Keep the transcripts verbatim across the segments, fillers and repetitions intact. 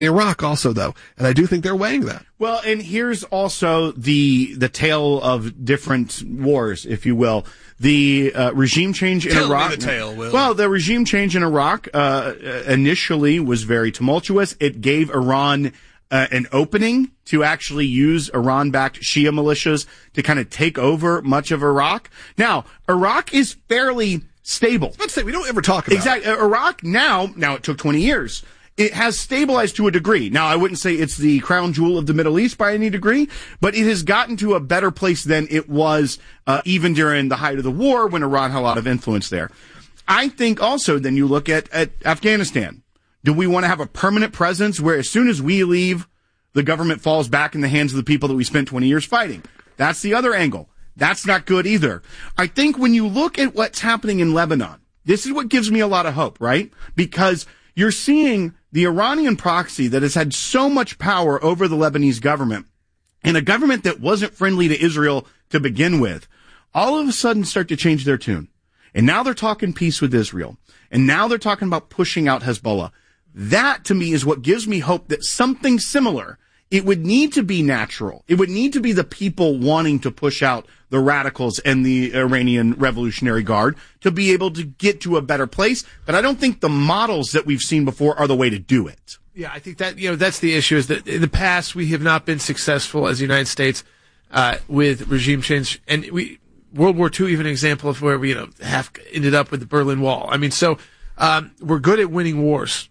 Iraq also, though, and I do think they're weighing that. Well, and here's also the the tale of different wars, if you will. The uh, regime change in Tell Iraq. Me the tale, Will. Well, the regime change in Iraq uh, initially was very tumultuous. It gave Iran uh, an opening to actually use Iran-backed Shia militias to kind of take over much of Iraq. Now, Iraq is fairly stable. Let's say we don't ever talk about exactly. it. Iraq now. Now it took twenty years. It has stabilized to a degree. Now, I wouldn't say it's the crown jewel of the Middle East by any degree, but it has gotten to a better place than it was uh, even during the height of the war when Iran had a lot of influence there. I think also then you look at, at Afghanistan. Do we want to have a permanent presence where as soon as we leave, the government falls back in the hands of the people that we spent twenty years fighting? That's the other angle. That's not good either. I think when you look at what's happening in Lebanon, this is what gives me a lot of hope, right? Because you're seeing the Iranian proxy that has had so much power over the Lebanese government, and a government that wasn't friendly to Israel to begin with, all of a sudden start to change their tune. And now they're talking peace with Israel. And now they're talking about pushing out Hezbollah. That, to me, is what gives me hope that something similar, it would need to be natural. It would need to be the people wanting to push out the radicals and the Iranian Revolutionary Guard to be able to get to a better place. But I don't think the models that we've seen before are the way to do it. Yeah, I think that, you know, that's the issue, is that in the past we have not been successful as the United States uh, with regime change. And we, World War Two, even an example of where we, you know, half ended up with the Berlin Wall. I mean, so um, we're good at winning wars.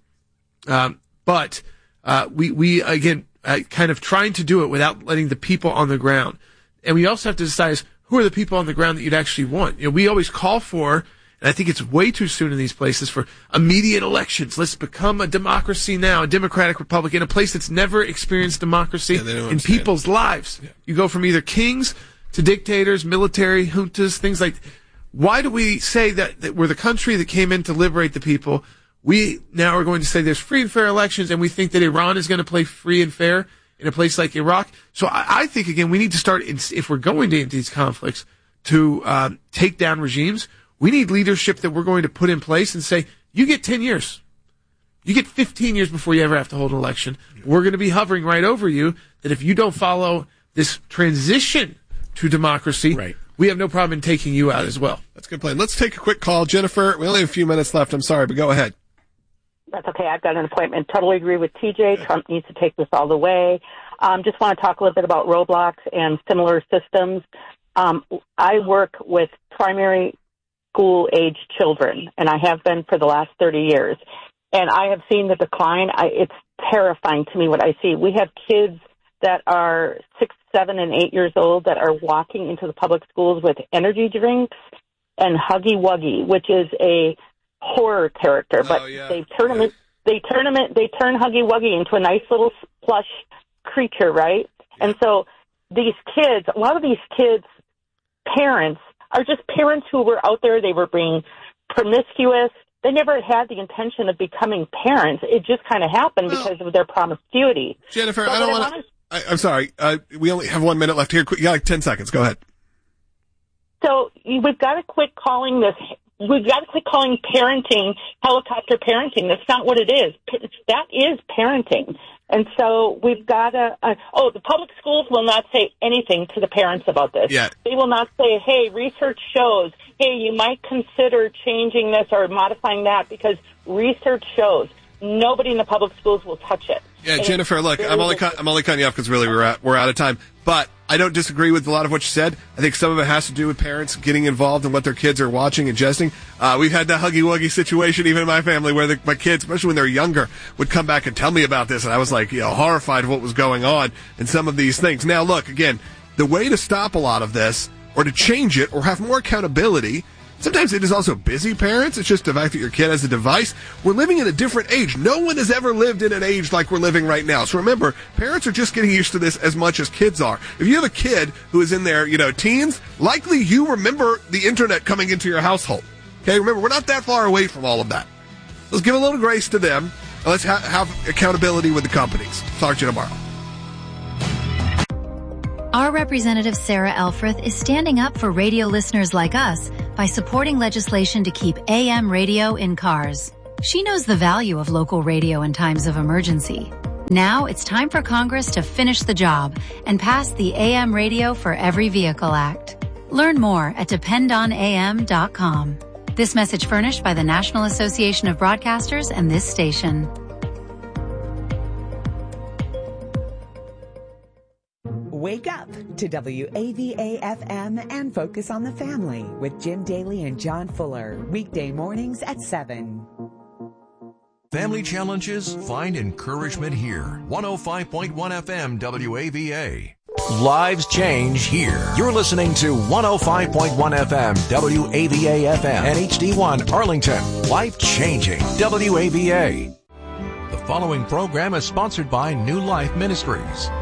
Um, but uh, we, we, again, uh, kind of trying to do it without letting the people on the ground. And we also have to decide is, who are the people on the ground that you'd actually want? You know, we always call for, and I think it's way too soon in these places, for immediate elections. Let's become a democracy now, a democratic republic in a place that's never experienced democracy yeah, in understand. people's lives. Yeah. You go from either kings to dictators, military juntas, things like. Why do we say that, that we're the country that came in to liberate the people? We now are going to say there's free and fair elections, and we think that Iran is going to play free and fair in a place like Iraq. So I, I think, again, we need to start, if we're going into these conflicts, to uh, take down regimes. We need leadership that we're going to put in place and say, you get ten years. You get fifteen years before you ever have to hold an election. We're going to be hovering right over you, that if you don't follow this transition to democracy, right, we have no problem in taking you out as well. That's a good plan. Let's take a quick call. Jennifer, we only have a few minutes left. I'm sorry, but go ahead. That's okay. I've got an appointment. Totally agree with T J. Trump needs to take this all the way. Um, just want to talk a little bit about Roblox and similar systems. Um, I work with primary school-age children, and I have been for the last thirty years. And I have seen the decline. I, it's terrifying to me what I see. We have kids that are six, seven, and eight years old that are walking into the public schools with energy drinks and Huggy Wuggy, which is a horror character, but oh, yeah. they turn him, they turn him, they turn Huggy Wuggy into a nice little plush creature, right? Yeah. And so these kids, a lot of these kids' parents are just parents who were out there. They were being promiscuous. They never had the intention of becoming parents. It just kind of happened well, because of their promiscuity. Jennifer, so I don't want to. I'm sorry. Uh, we only have one minute left here. You got like ten seconds. Go ahead. So we've got to quit calling this. We've got to quit calling parenting helicopter parenting. That's not what it is. That is parenting. And so we've got to, uh, oh, the public schools will not say anything to the parents about this. Yeah. They will not say, hey, research shows, hey, you might consider changing this or modifying that, because research shows. Nobody in the public schools will touch it. Yeah, and Jennifer, look, I'm only cut, I'm only cutting you off because really we're at, we're out of time. But I don't disagree with a lot of what you said. I think some of it has to do with parents getting involved in what their kids are watching and ingesting. Uh, we've had that Huggy Wuggy situation even in my family where the, my kids, especially when they're younger, would come back and tell me about this, and I was like, you know, horrified of what was going on in some of these things. Now, look, again, the way to stop a lot of this, or to change it, or have more accountability. Sometimes it is also busy parents. It's just the fact that your kid has a device. We're living in a different age. No one has ever lived in an age like we're living right now. So remember, parents are just getting used to this as much as kids are. If you have a kid who is in their, you know, teens, likely you remember the internet coming into your household. Okay, remember, we're not that far away from all of that. Let's give a little grace to them, and let's ha- have accountability with the companies. Talk to you tomorrow. Our representative Sarah Elfreth is standing up for radio listeners like us by supporting legislation to keep A M radio in cars. She knows the value of local radio in times of emergency. Now it's time for Congress to finish the job and pass the A M Radio for Every Vehicle Act. Learn more at depend on A M dot com. This message furnished by the National Association of Broadcasters and this station. Wake up to W A V A F M and Focus on the Family with Jim Daly and John Fuller. Weekday mornings at seven. Family challenges, find encouragement here. one oh five point one F M W A V A. Lives change here. You're listening to one oh five point one F M W A V A F M and H D one Arlington. Life changing W A V A. The following program is sponsored by New Life Ministries.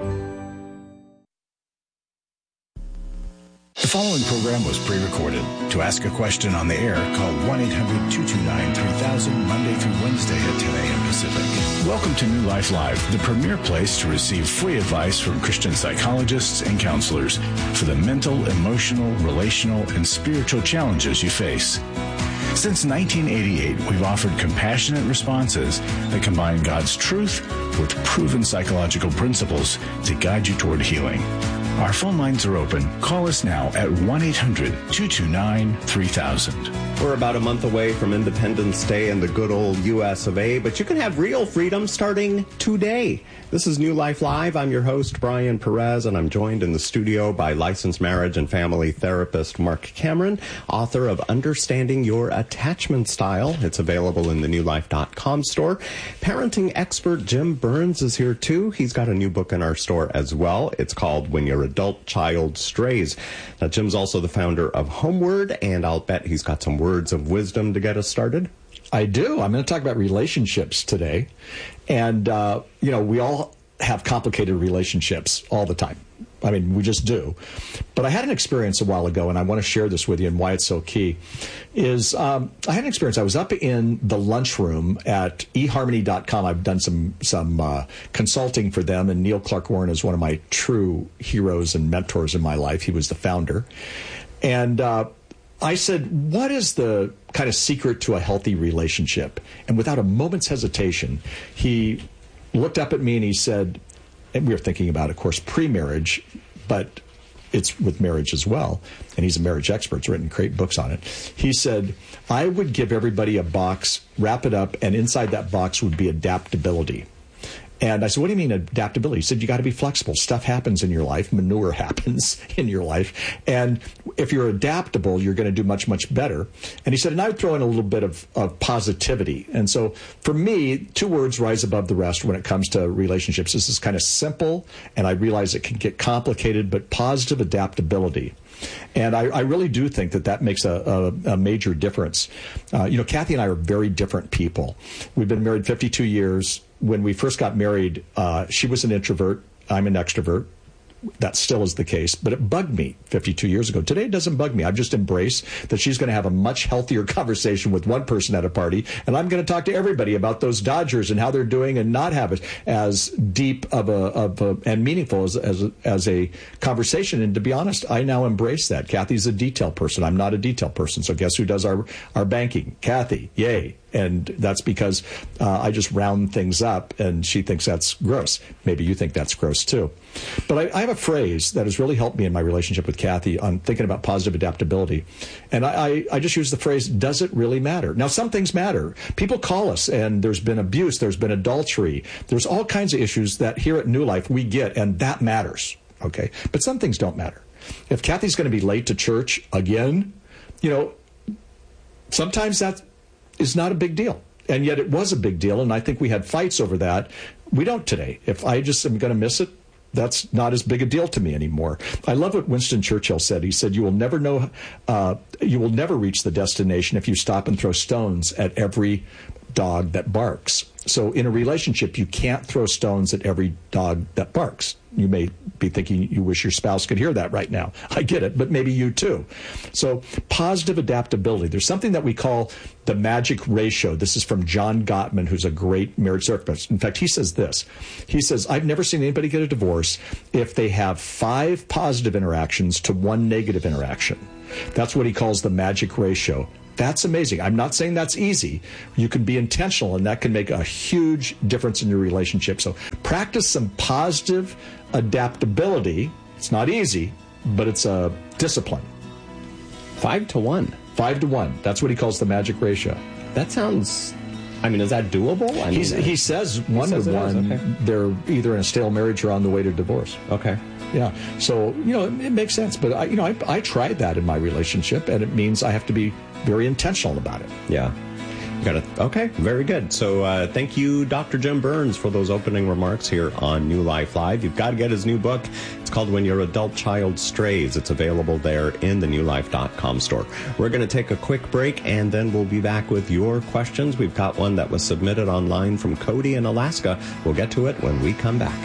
The following program was pre-recorded. To ask a question on the air, call one eight hundred two two nine three thousand Monday through Wednesday at ten a.m. Pacific. Welcome to New Life Live, the premier place to receive free advice from Christian psychologists and counselors for the mental, emotional, relational, and spiritual challenges you face. Since nineteen eighty-eight, we've offered compassionate responses that combine God's truth with proven psychological principles to guide you toward healing. Our phone lines are open. Call us now at one eight hundred two two nine three thousand. We're about a month away from Independence Day in the good old U S of A, but you can have real freedom starting today. This is New Life Live. I'm your host, Brian Perez, and I'm joined in the studio by licensed marriage and family therapist Mark Cameron, author of Understanding Your Attachment Style. It's available in the new life dot com store. Parenting expert Jim Burns is here, too. He's got a new book in our store as well. It's called When Your Adult Child Strays. Now, Jim's also the founder of Homeward, and I'll bet he's got some words of wisdom to get us started. I do. I'm going to talk about relationships today. And, uh, you know, we all have complicated relationships all the time. I mean, we just do. But I had an experience a while ago, and I want to share this with you and why it's so key, is um, I had an experience. I was up in the lunchroom at e harmony dot com. I've done some some uh, consulting for them, and Neil Clark Warren is one of my true heroes and mentors in my life. He was the founder. And uh, I said, what is the kind of secret to a healthy relationship? And without a moment's hesitation, he looked up at me and he said, and we were thinking about, of course, pre-marriage, but it's with marriage as well. And he's a marriage expert. He's written great books on it. He said, I would give everybody a box, wrap it up, and inside that box would be adaptability. And I said, what do you mean adaptability? He said, you got to be flexible. Stuff happens in your life. Manure happens in your life. And if you're adaptable, you're going to do much, much better. And he said, and I would throw in a little bit of, of positivity. And so for me, two words rise above the rest when it comes to relationships. This is kind of simple, and I realize it can get complicated, but positive adaptability. And I, I really do think that that makes a, a, a major difference. Uh, you know, Kathy and I are very different people. We've been married fifty-two years. When we first got married, uh, she was an introvert. I'm an extrovert. That still is the case, but it bugged me fifty-two years ago. Today, it doesn't bug me. I've just embraced that she's going to have a much healthier conversation with one person at a party, and I'm going to talk to everybody about those Dodgers and how they're doing, and not have it as deep of a, of a and meaningful as as a, as a conversation. And to be honest, I now embrace that. Kathy's a detail person. I'm not a detail person. So guess who does our our banking? Kathy. Yay. And that's because uh, I just round things up, and she thinks that's gross. Maybe you think that's gross, too. But I, I have a phrase that has really helped me in my relationship with Kathy on thinking about positive adaptability. And I, I, I just use the phrase, does it really matter? Now, some things matter. People call us, and there's been abuse, there's been adultery. There's all kinds of issues that here at New Life we get, and that matters, okay? But some things don't matter. If Kathy's going to be late to church again, you know, sometimes that's is not a big deal. And yet it was a big deal, and I think we had fights over that. We don't today. If I just am going to miss it, that's not as big a deal to me anymore. I love what Winston Churchill said. He said, you will never know, uh, you will never reach the destination if you stop and throw stones at every dog that barks. So in a relationship, you can't throw stones at every dog that barks. You may be thinking you wish your spouse could hear that right now. I get it, but maybe you too. So positive adaptability. There's something that we call the magic ratio. This is from John Gottman, who's a great marriage therapist. In fact, he says this. He says, I've never seen anybody get a divorce if they have five positive interactions to one negative interaction. That's what he calls the magic ratio. That's amazing. I'm not saying that's easy. You can be intentional, and that can make a huge difference in your relationship. So practice some positive adaptability. It's not easy, but it's a discipline. Five to one. Five to one. That's what he calls the magic ratio. That sounds... I mean, is that doable? I mean, He's, he says one says to one, okay. They're either in a stale marriage or on the way to divorce. Okay. Yeah. So, you know, it, it makes sense. But, I, you know, I, I tried that in my relationship, and it means I have to be very intentional about it. Yeah. Got it. Okay, very good. So uh, thank you, Doctor Jim Burns, for those opening remarks here on New Life Live. You've got to get his new book. It's called When Your Adult Child Strays. It's available there in the new life dot com store. We're going to take a quick break, and then we'll be back with your questions. We've got one that was submitted online from Cody in Alaska. We'll get to it when we come back.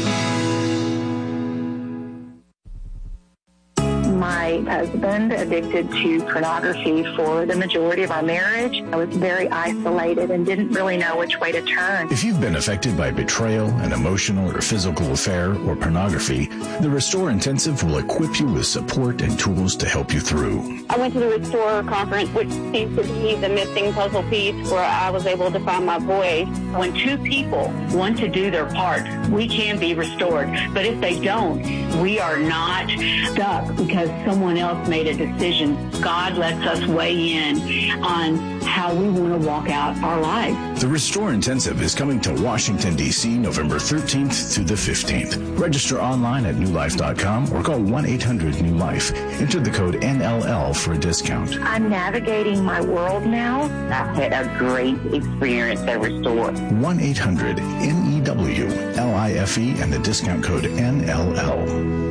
My husband addicted to pornography for the majority of our marriage. I was very isolated and didn't really know which way to turn. If you've been affected by betrayal, an emotional or physical affair, or pornography, the Restore Intensive will equip you with support and tools to help you through. I went to the Restore conference, which seems to be the missing puzzle piece where I was able to find my voice. When two people want to do their part, we can be restored. But if they don't, we are not stuck because someone else made a decision. God lets us weigh in on how we want to walk out our lives. The Restore Intensive is coming to Washington, D C November thirteenth through the fifteenth. Register online at new life dot com or call one eight hundred new life. Enter the code N L L for a discount. I'm navigating my world now. I've had a great experience at Restore. one eight hundred N E W L I F E and the discount code N L L.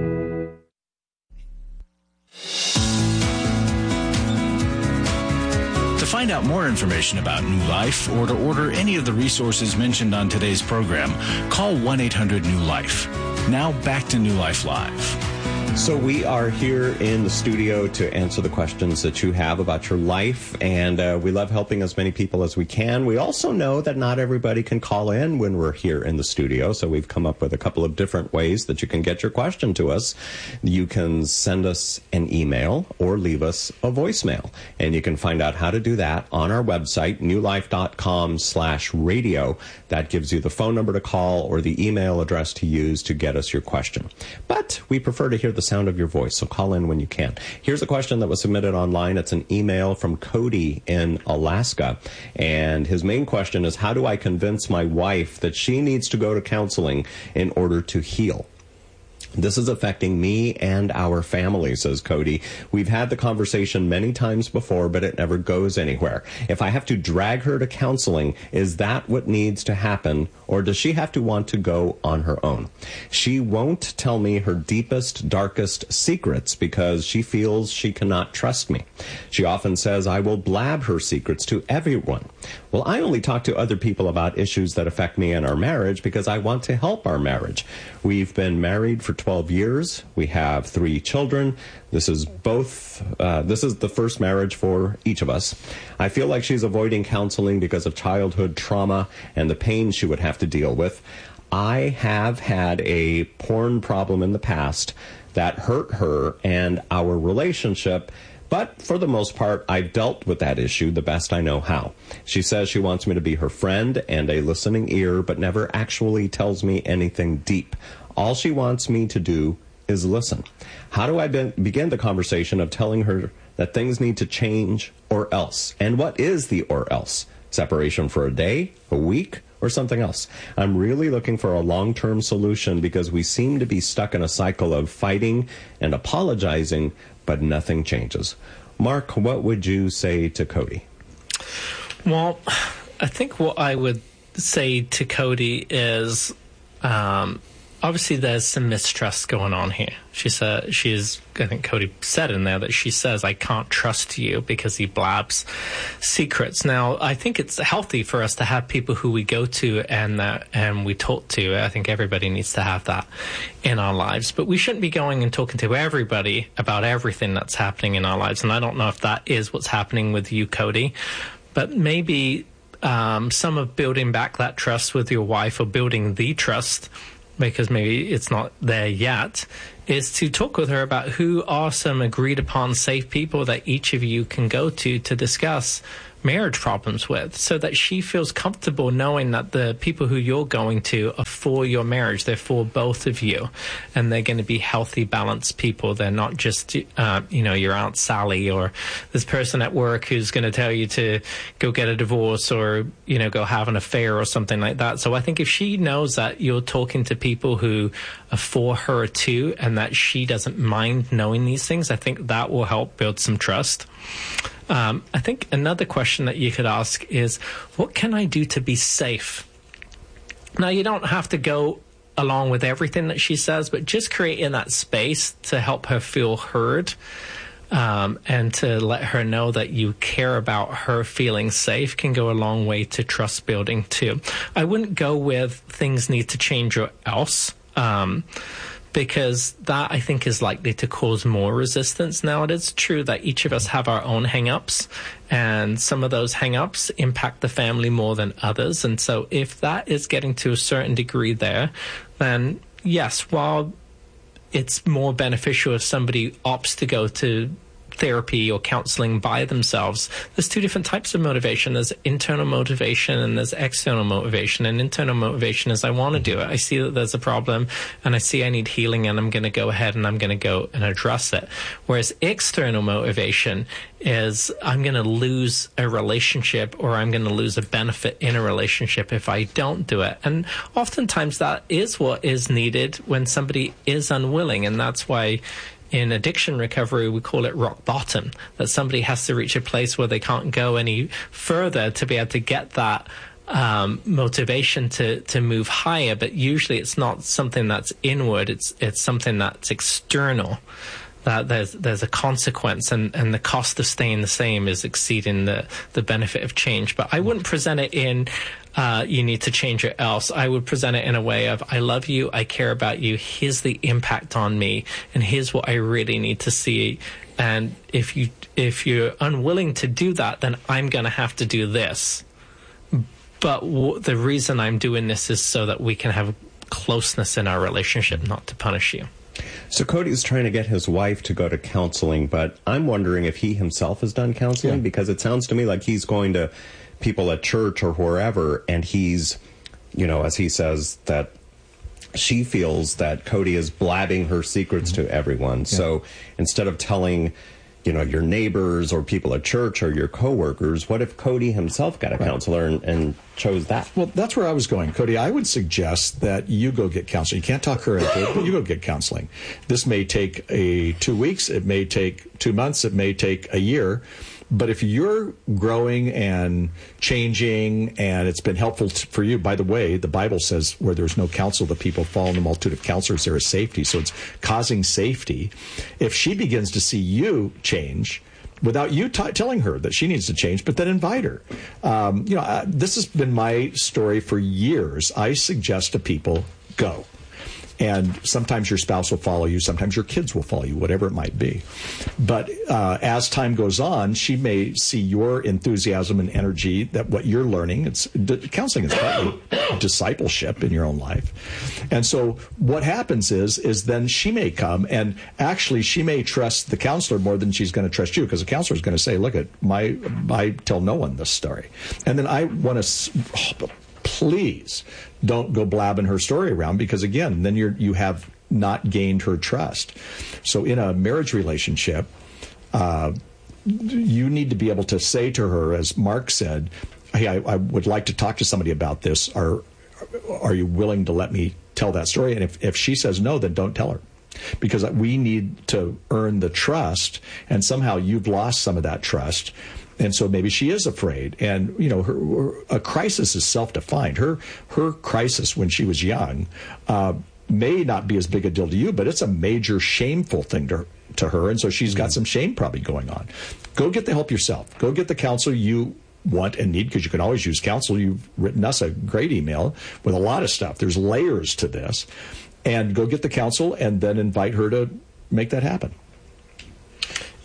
To find out more information about New Life or to order any of the resources mentioned on today's program, call one eight hundred new life. Now back to New Life Live. So we are here in the studio to answer the questions that you have about your life, and uh, we love helping as many people as we can. We also know that not everybody can call in when we're here in the studio, so we've come up with a couple of different ways that you can get your question to us. You can send us an email or leave us a voicemail, and you can find out how to do that on our website, new life dot com slash radio. That gives you the phone number to call or the email address to use to get us your question. But we prefer to hear the sound of your voice, so call in when you can. Here's a question that was submitted online. It's an email from Cody in Alaska, and his main question is, how do I convince my wife that she needs to go to counseling in order to heal? This is affecting me and our family, says Cody. We've had the conversation many times before, but it never goes anywhere. If I have to drag her to counseling, is that what needs to happen, or does she have to want to go on her own? She won't tell me her deepest, darkest secrets because she feels she cannot trust me. She often says I will blab her secrets to everyone. Well, I only talk to other people about issues that affect me and our marriage because I want to help our marriage. We've been married for twelve years. We have three children. This is both, uh, this is the first marriage for each of us. I feel like she's avoiding counseling because of childhood trauma and the pain she would have to deal with. I have had a porn problem in the past that hurt her and our relationship, but for the most part, I've dealt with that issue the best I know how. She says she wants me to be her friend and a listening ear, but never actually tells me anything deep. All she wants me to do is listen. How do I be- begin the conversation of telling her that things need to change or else? And what is the or else? Separation for a day, a week, or something else? I'm really looking for a long-term solution because we seem to be stuck in a cycle of fighting and apologizing, but nothing changes. Mark, what would you say to Cody? Well, I think what I would say to Cody is, um, obviously there's some mistrust going on here. She said, she is, I think Cody said in there that she says, I can't trust you because he blabs secrets. Now, I think it's healthy for us to have people who we go to and uh, and we talk to. I think everybody needs to have that in our lives. But we shouldn't be going and talking to everybody about everything that's happening in our lives. And I don't know if that is what's happening with you, Cody. But maybe um, some of building back that trust with your wife or building the trust because maybe it's not there yet, is to talk with her about who are some agreed upon safe people that each of you can go to to discuss marriage problems with, so that she feels comfortable knowing that the people who you're going to are for your marriage. They're for both of you, and they're going to be healthy, balanced people. They're not just, uh, you know, your Aunt Sally or this person at work who's going to tell you to go get a divorce or, you know, go have an affair or something like that. So I think if she knows that you're talking to people who are for her too, and that she doesn't mind knowing these things, I think that will help build some trust. Um, I think another question that you could ask is, what can I do to be safe? Now, you don't have to go along with everything that she says, but just creating that space to help her feel heard, um, and to let her know that you care about her feeling safe can go a long way to trust building too. I wouldn't go with things need to change or else. Um, because that, I think, is likely to cause more resistance. Now, it is true that each of us have our own hang-ups, and some of those hang-ups impact the family more than others. And so if that is getting to a certain degree there, then yes, while it's more beneficial if somebody opts to go to therapy or counseling by themselves, there's two different types of motivation. There's internal motivation and there's external motivation. And internal motivation is, I want to do it. I see that there's a problem and I see I need healing, and I'm going to go ahead and I'm going to go and address it. Whereas external motivation is, I'm going to lose a relationship, or I'm going to lose a benefit in a relationship if I don't do it. And oftentimes that is what is needed when somebody is unwilling. And that's why in addiction recovery, we call it rock bottom, that somebody has to reach a place where they can't go any further to be able to get that um, motivation to, to move higher. But usually it's not something that's inward, it's it's something that's external. That there's there's a consequence, and, and the cost of staying the same is exceeding the, the benefit of change. But I wouldn't present it in uh, you need to change or else. I would present it in a way of, I love you, I care about you, here's the impact on me, and here's what I really need to see. And if you if you're unwilling to do that, then I'm going to have to do this. But w- the reason I'm doing this is so that we can have closeness in our relationship, not to punish you. So Cody's trying to get his wife to go to counseling, but I'm wondering if he himself has done counseling, yeah. because it sounds to me like he's going to people at church or wherever, and he's, you know, as he says, that she feels that Cody is blabbing her secrets mm-hmm. to everyone. Yeah. So instead of telling, you know, your neighbors or people at church or your coworkers, what if Cody himself got a right. counselor and, and chose that? Well, that's where I was going. Cody, I would suggest that you go get counseling. You can't talk her into it, but you go get counseling. This may take a two weeks. It may take two months. It may take a year. But if you're growing and changing and it's been helpful t- for you, by the way, the Bible says where there's no counsel, the people fall in the multitude of counselors, there is safety. So it's causing safety. If she begins to see you change without you t- telling her that she needs to change, but then invite her. Um, you know, uh, this has been my story for years. I suggest to people, go. And sometimes your spouse will follow you. Sometimes your kids will follow you, whatever it might be. But uh, as time goes on, she may see your enthusiasm and energy, that what you're learning. It's d- counseling is partly discipleship in your own life. And so what happens is, is then she may come, and actually she may trust the counselor more than she's going to trust you, because the counselor is going to say, look, at my, I tell no one this story. And then I want to... Oh, please don't go blabbing her story around, because again, then you're you have not gained her trust. So in a marriage relationship, uh, you need to be able to say to her, as Mark said, hey, I, I would like to talk to somebody about this. Are are you willing to let me tell that story? And if, if she says no, then don't tell her. Because we need to earn the trust, and somehow you've lost some of that trust. And so maybe she is afraid. And, you know, her, her, a crisis is self-defined. Her her crisis when she was young uh, may not be as big a deal to you, but it's a major shameful thing to, to her. And so she's got some shame probably going on. Go get the help yourself. Go get the counselor you want and need, because you can always use counsel. You've written us a great email with a lot of stuff. There's layers to this. And go get the counsel and then invite her to make that happen.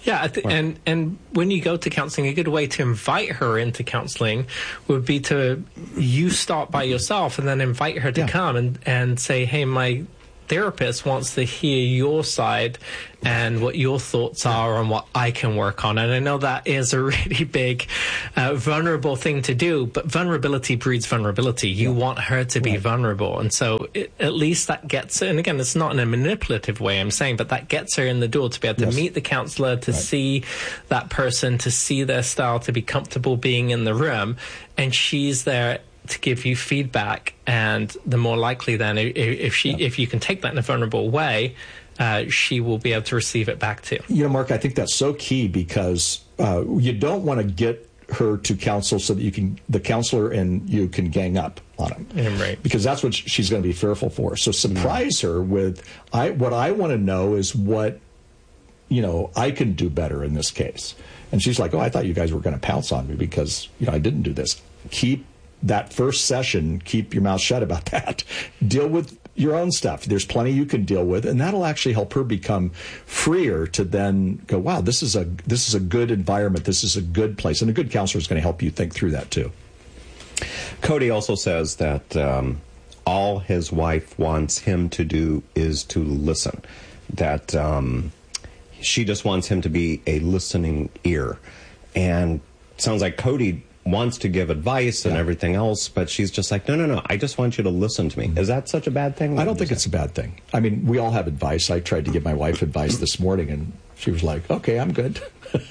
Yeah, I th- Right. and and when you go to counseling, a good way to invite her into counseling would be to you start by yourself and then invite her to Yeah. come and, and say, hey, my therapist wants to hear your side and what your thoughts are on what I can work on. And I know that is a really big, uh, vulnerable thing to do, but vulnerability breeds vulnerability. You want her to be vulnerable. And so it, at least that gets her, and again, it's not in a manipulative way I'm saying, but that gets her in the door to be able to Yes. meet the counselor, to Right. see that person, to see their style, to be comfortable being in the room. And she's there to give you feedback, and the more likely then if, if she if you can take that in a vulnerable way, uh, she will be able to receive it back too. You know, Mark, I think that's so key because uh, you don't want to get her to counsel so that you can, the counselor and you can gang up on him. Yeah, right. Because that's what she's going to be fearful for. So surprise her with, I what I want to know is what, you know, I can do better in this case. And she's like, oh, I thought you guys were going to pounce on me because, you know, I didn't do this. Keep that first session, keep your mouth shut about that. Deal with your own stuff. There's plenty you can deal with, and that'll actually help her become freer to then go, wow, this is a this is a good environment. This is a good place. And a good counselor is going to help you think through that too. Cody also says that um, all his wife wants him to do is to listen. That um, she just wants him to be a listening ear. And sounds like Cody wants to give advice and Yeah. everything else, but she's just like, no, no, no, I just want you to listen to me. Is that such a bad thing? I don't think it's a bad thing. I mean, we all have advice. I tried to give my wife advice this morning, and she was like, okay, I'm good.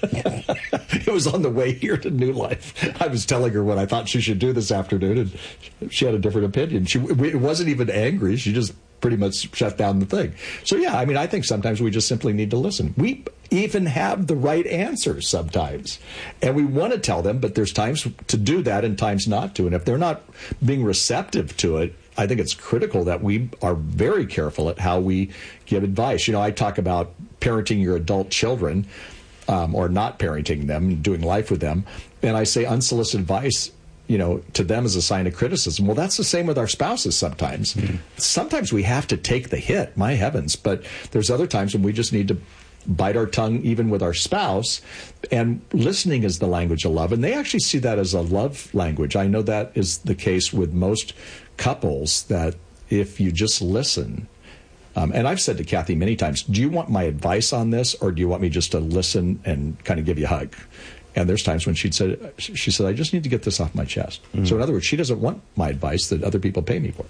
It was on the way here to New Life. I was telling her what I thought she should do this afternoon, and she had a different opinion. She it wasn't even angry. She just pretty much shut down the thing. So, yeah, I mean, I think sometimes we just simply need to listen. We even have the right answers sometimes, and we want to tell them, but there's times to do that and times not to. And if they're not being receptive to it, I think it's critical that we are very careful at how we give advice. You know, I talk about parenting your adult children, um, or not parenting them, doing life with them, and I say unsolicited advice, you know, to them is a sign of criticism. Well, that's the same with our spouses sometimes. Mm-hmm. Sometimes we have to take the hit, my heavens, but there's other times when we just need to bite our tongue even with our spouse, and listening is the language of love. And they actually see that as a love language. I know that is the case with most couples, that if you just listen, um, and I've said to Kathy many times, do you want my advice on this, or do you want me just to listen and kind of give you a hug? And there's times when she'd said, she said, I just need to get this off my chest. Mm-hmm. So in other words, she doesn't want my advice that other people pay me for.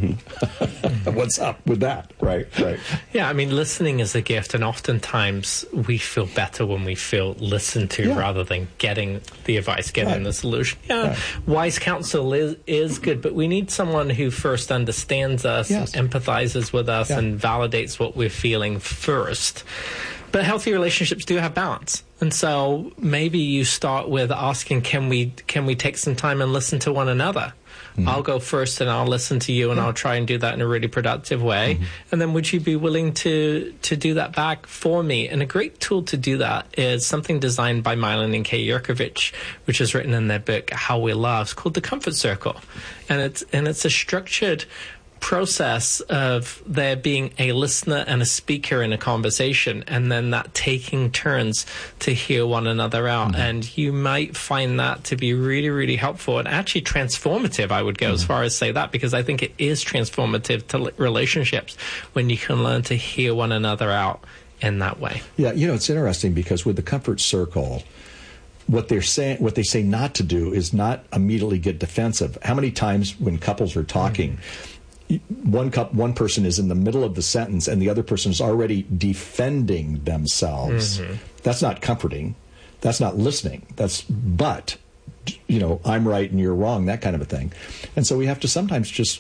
Mm-hmm. What's up with that? Right, right. Yeah, I mean, listening is a gift, and oftentimes we feel better when we feel listened to Yeah. rather than getting the advice, getting Right. the solution. Yeah, Right. wise counsel is, is good, but we need someone who first understands us, Yes. and empathizes with us, Yeah. and validates what we're feeling first. But healthy relationships do have balance. And so maybe you start with asking, can we can we take some time and listen to one another? Mm-hmm. I'll go first and I'll listen to you, and I'll try and do that in a really productive way. Mm-hmm. And then would you be willing to to do that back for me? And a great tool to do that is something designed by Mylan and Kay Yurkovich, which is written in their book, How We Love. It's called The Comfort Circle. And it's and it's a structured process of there being a listener and a speaker in a conversation, and then that taking turns to hear one another out. Mm-hmm. And you might find that to be really, really helpful and actually transformative. I would go mm-hmm. as far as say that, because I think it is transformative to relationships when you can learn to hear one another out in that way. Yeah, you know, it's interesting because with the comfort circle, what they're saying, what they say not to do is not immediately get defensive. How many times when couples are talking, mm-hmm. One cup, one person is in the middle of the sentence and the other person is already defending themselves. Mm-hmm. That's not comforting. That's not listening. That's, but, you know, I'm right and you're wrong, that kind of a thing. And so we have to sometimes just,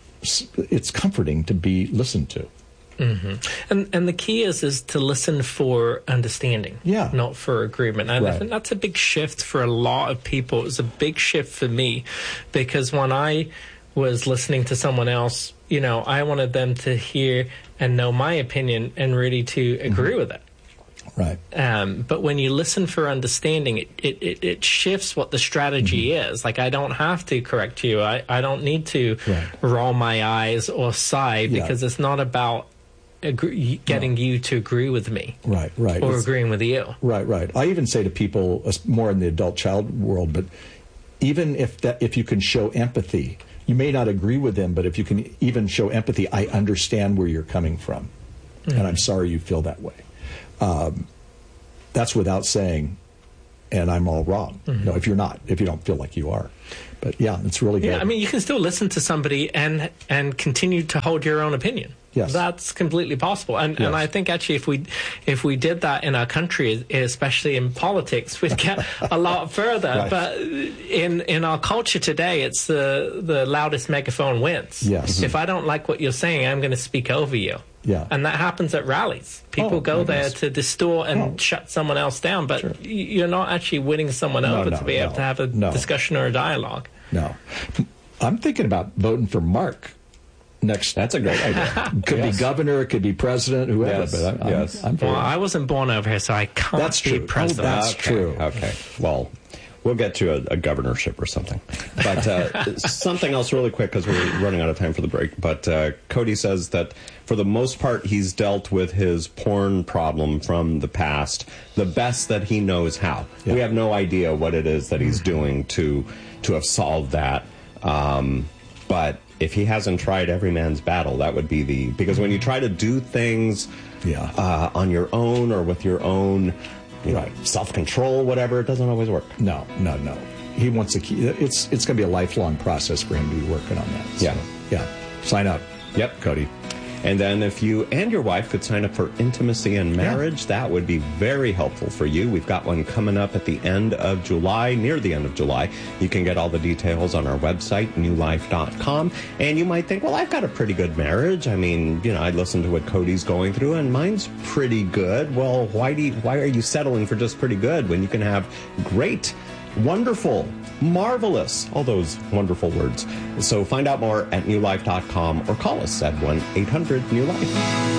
it's comforting to be listened to. Mm-hmm. And and the key is is to listen for understanding, yeah, not for agreement. And right. I think that's a big shift for a lot of people. It was a big shift for me, because when I was listening to someone else, you know, I wanted them to hear and know my opinion and really to agree mm-hmm. with it. Right. Um, but when you listen for understanding, it, it, it shifts what the strategy mm-hmm. is. Like, I don't have to correct you. I, I don't need to right. roll my eyes or sigh, because yeah. it's not about agree, getting you to agree with me. Right, right. Or It's- agreeing with you. Right, right. I even say to people, uh, more in the adult-child world, but even if that, if you can show empathy, you may not agree with them, but if you can even show empathy, I understand where you're coming from, Mm-hmm. and I'm sorry you feel that way. Um, that's without saying, and I'm all wrong. Mm-hmm. No, if you're not, if you don't feel like you are. But yeah, it's really good. Yeah, I mean, you can still listen to somebody and and continue to hold your own opinion. Yes. That's completely possible. And Yes. and I think actually if we if we did that in our country, especially in politics, we'd get a lot further. Right. But in in our culture today, it's the the loudest megaphone wins. Yes. If I don't like what you're saying, I'm going to speak over you. Yeah. And that happens at rallies. People Oh, go my there goodness. to distort and shut someone else down, but y you're not actually winning someone No, over no, to be able no, to have a no. discussion or a dialogue. No. I'm thinking about voting for Mark next. That's a great idea. Could Yes. be governor, it could be president, whoever. Yes, But I'm, yes. I'm, I'm for Well, it. I wasn't born over here, so I can't That's be true. Oh, president. that's Okay, true. Okay. Well, we'll get to a, a governorship or something. But uh, something else really quick because we're running out of time for the break. But uh, Cody says that for the most part, he's dealt with his porn problem from the past the best that he knows how. Yeah. We have no idea what it is that he's doing to to have solved that. Um, but if he hasn't tried every man's battle, that would be the... Because when you try to do things Yeah. uh, on your own or with your own... You know, self-control, whatever, it doesn't always work. No, no, no. He wants to keep. It's it's going to be a lifelong process for him to be working on that. So, Yeah. yeah. Sign up. Yep. Cody. And then if you and your wife could sign up for Intimacy and Marriage, that would be very helpful for you. We've got one coming up at the end of July, near the end of July. You can get all the details on our website, new life dot com. And you might think, well, I've got a pretty good marriage. I mean, you know, I listened to what Cody's going through, and mine's pretty good. Well, why do you, why are you settling for just pretty good when you can have great, wonderful, marvelous, all those wonderful words. So find out more at new life dot com or call us at one eight hundred new life.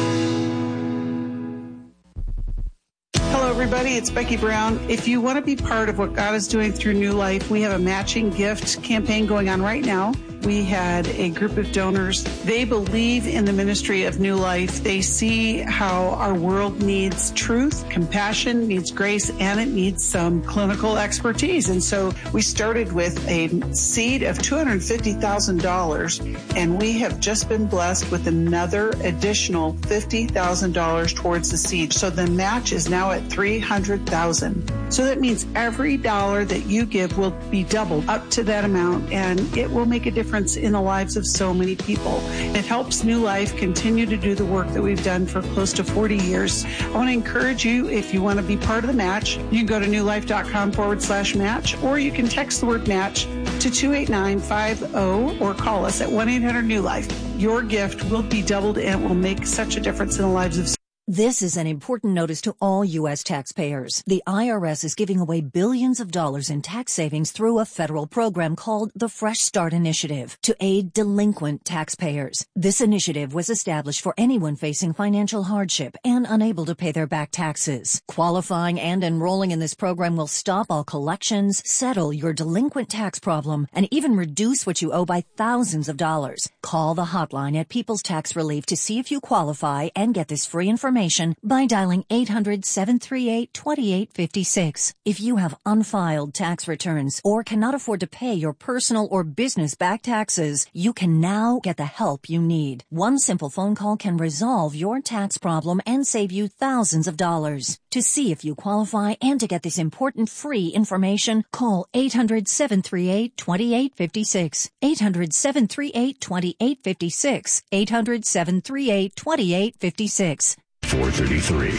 Hello, everybody. It's Becky Brown. If you want to be part of what God is doing through New Life, we have a matching gift campaign going on right now. We had a group of donors. They believe in the ministry of New Life. They see how our world needs truth, compassion, needs grace, and it needs some clinical expertise. And so we started with a seed of two hundred fifty thousand dollars, and we have just been blessed with another additional fifty thousand dollars towards the seed. So the match is now at three hundred thousand dollars. So that means every dollar that you give will be doubled up to that amount, and it will make a difference in the lives of so many people. It helps New Life continue to do the work that we've done for close to forty years. I want to encourage you, if you want to be part of the match, you can go to new life dot com forward slash match, or you can text the word match to two eight nine five zero or call us at one eight hundred new life. Your gift will be doubled and it will make such a difference in the lives of This is an important notice to all U S taxpayers. The I R S is giving away billions of dollars in tax savings through a federal program called the Fresh Start Initiative to aid delinquent taxpayers. This initiative was established for anyone facing financial hardship and unable to pay their back taxes. Qualifying and enrolling in this program will stop all collections, settle your delinquent tax problem, and even reduce what you owe by thousands of dollars. Call the hotline at People's Tax Relief to see if you qualify and get this free information by dialing eight hundred, seven three eight, two eight five six. If you have unfiled tax returns or cannot afford to pay your personal or business back taxes, you can now get the help you need. One simple phone call can resolve your tax problem and save you thousands of dollars. To see if you qualify and to get this important free information, call eight hundred, seven three eight, two eight five six. eight hundred, seven three eight, two eight five six. eight hundred, seven three eight, two eight five six. four thirty-three.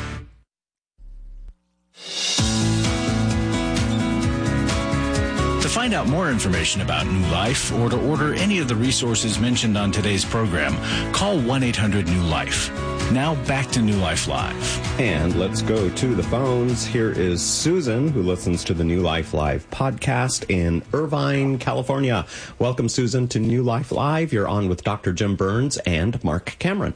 To find out more information about New Life or to order any of the resources mentioned on today's program, call one eight hundred new life. Now back to New Life Live. And let's go to the phones. Here is Susan, who listens to the New Life Live podcast in Irvine, California. Welcome, Susan, to New Life Live. You're on with Doctor Jim Burns and Mark Cameron.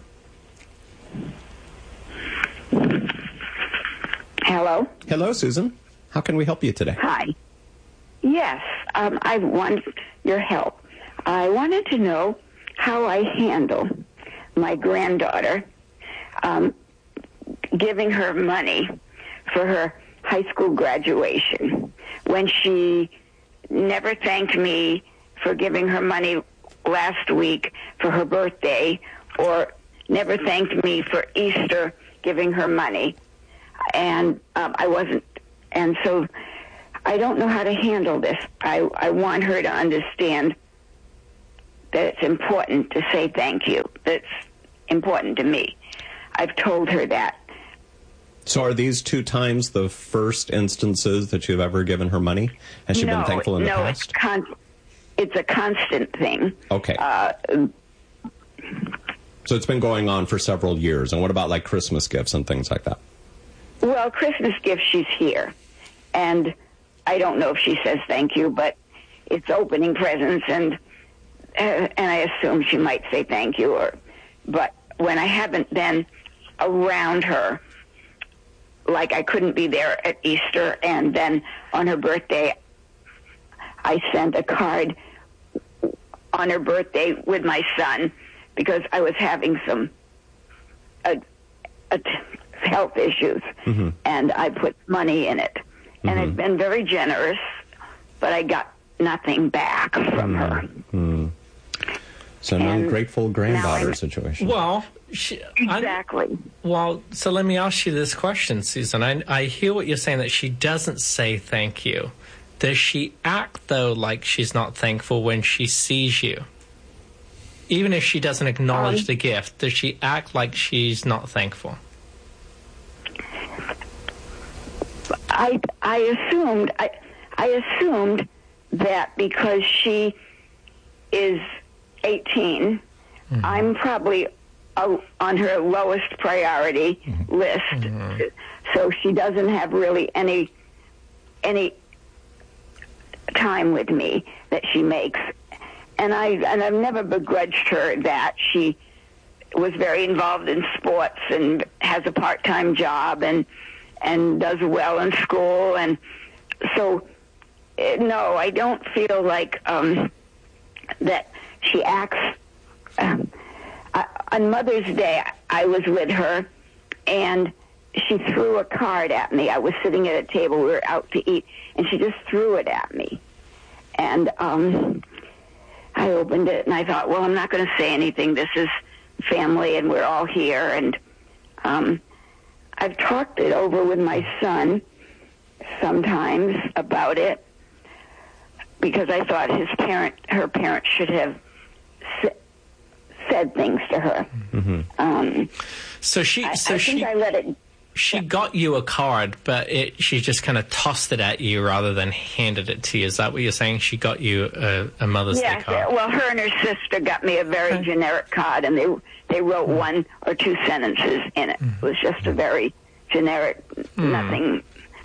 Hello. Hello, Susan. How can we help you today? Hi. Yes, um, I want your help. I wanted to know how I handle my granddaughter um, giving her money for her high school graduation when she never thanked me for giving her money last week for her birthday, or never thanked me for Easter giving her money. And um, I wasn't, and so I don't know how to handle this. I, I want her to understand that it's important to say thank you. That's important to me. I've told her that. So are these two times the first instances that you've ever given her money? Has she no, been thankful in no, the past? It's, con- it's a constant thing. Okay. Uh, so it's been going on for several years. And what about like Christmas gifts and things like that? well, Christmas gifts, she's here. And I don't know if she says thank you, but it's opening presents, and uh, and I assume she might say thank you. Or, but when I haven't been around her, like I couldn't be there at Easter, and then on her birthday, I sent a card on her birthday with my son because I was having some uh, uh, health issues, mm-hmm. and I put money in it. Mm-hmm. And I've been very generous, but I got nothing back from her. Mm-hmm. So an And ungrateful granddaughter now I- situation. Well, she, exactly. I, well, so let me ask you this question, Susan. I, I hear what you're saying, that she doesn't say thank you. Does she act, though, like she's not thankful when she sees you? Even if she doesn't acknowledge Um, the gift, does she act like she's not thankful? I I assumed I I assumed that because she is eighteen, Mm-hmm. I'm probably uh, on her lowest priority Mm-hmm. list, so she doesn't have really any any time with me that she makes, and I and I've never begrudged her that. She was very involved in sports and has a part-time job and and does well in school, and so eh, no, I don't feel like um, that she acts. Um, I, on Mother's Day, I was with her, and she threw a card at me. I was sitting at a table, we were out to eat, and she just threw it at me. And um, I opened it, and I thought, well, I'm not going to say anything. This is family, and we're all here. And um, I've talked it over with my son sometimes about it, because I thought his parent, her parents should have s- said things to her. Mm-hmm. Um, So she, I, so I she, think I let it. she got you a card, but it, she just kind of tossed it at you rather than handed it to you. Is that what you're saying? She got you a, a Mother's Day Yes, card. well, her and her sister got me a very generic card, and they they wrote one or two sentences in it. It was just a very generic, nothing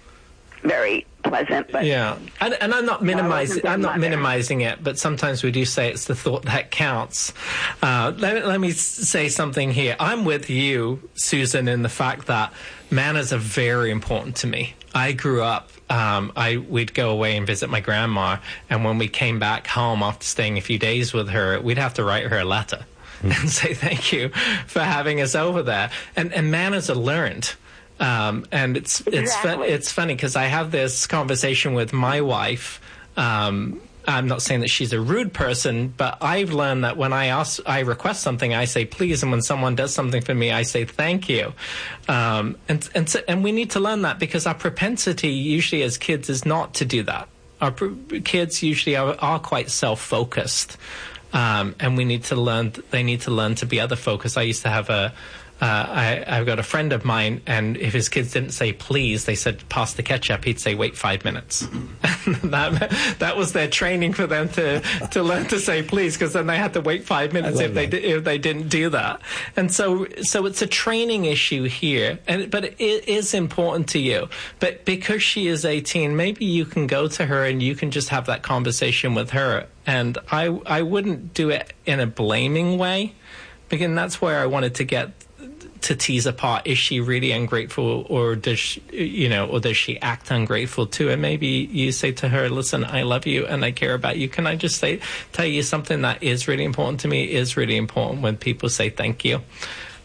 very pleasant. But Yeah, and, and I'm not No, I minimizing. wasn't their I'm not mother. minimizing it, but sometimes we do say it's the thought that counts. Uh, let, let me s- say something here. I'm with you, Susan, in the fact that manners are very important to me. I grew up. Um, I we'd go away and visit my grandma, and when we came back home after staying a few days with her, we'd have to write her a letter and say thank you for having us over there. And and manners are learned. Um, and it's it's fu- Exactly. it's funny because I have this conversation with my wife. Um, I'm not saying that she's a rude person, but I've learned that when I ask, I request something, I say please, and when someone does something for me, I say thank you. Um, and and so, and we need to learn that, because our propensity usually as kids is not to do that. Our pr- kids usually are, are quite self-focused, um, and we need to learn. They need to learn to be other focused. I used to have a. Uh, I, I've got a friend of mine, and if his kids didn't say please, they said pass the ketchup, he'd say wait five minutes. And that that was their training for them to, to learn to say please, because then they had to wait five minutes if they di- if they didn't do that. And so so it's a training issue here, and but it is important to you. But because she is eighteen, maybe you can go to her and you can just have that conversation with her. And I I wouldn't do it in a blaming way, because that's where I wanted to get to tease apart, is she really ungrateful, or does she, you know, or does she act ungrateful too? And maybe you say to her, listen, I love you and I care about you. Can I just say, tell you something that is really important to me? It is really important when people say thank you.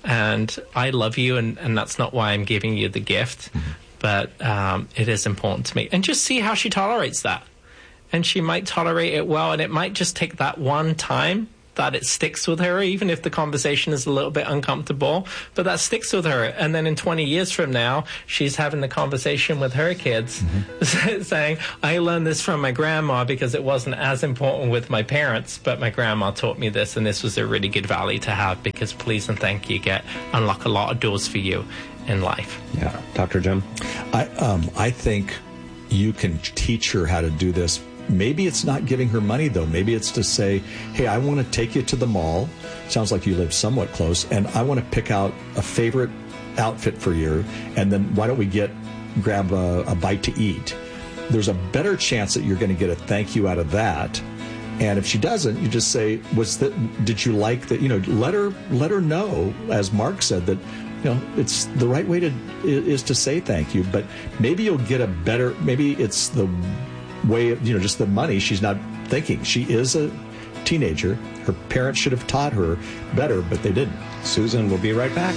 and I love you, and, and that's not why I'm giving you the gift, mm-hmm. but um, it is important to me. And just see how she tolerates that. And she might tolerate it well, and it might just take that one time that it sticks with her, even if the conversation is a little bit uncomfortable, but that sticks with her. And then in twenty years from now, she's having the conversation with her kids, mm-hmm. saying, I learned this from my grandma because it wasn't as important with my parents, but my grandma taught me this, and this was a really good value to have, because please and thank you get unlock a lot of doors for you in life. Yeah. Doctor Jim? I, um, I think you can teach her how to do this. Maybe it's not giving her money, though. Maybe it's to say, hey, I want to take you to the mall. Sounds like you live somewhat close. And I want to pick out a favorite outfit for you. And then why don't we get grab a, a bite to eat? There's a better chance that you're going to get a thank you out of that. And if she doesn't, you just say, "Was that? Did you like that?" You know, let her let her know, as Mark said, that you know it's the right way to is to say thank you. But maybe you'll get a better. Maybe it's the way, you know, just the money. She's not thinking. She is a teenager. Her parents should have taught her better, but they didn't. Susan will be right back.